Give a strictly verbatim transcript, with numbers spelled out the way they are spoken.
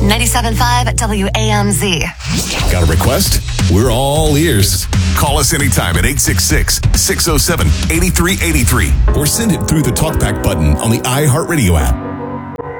ninety-seven point five W A M Z. Got a request? We're all ears. Call us anytime at eight six six, six oh seven, eight three eight three or send it through the TalkBack button on the iHeartRadio app.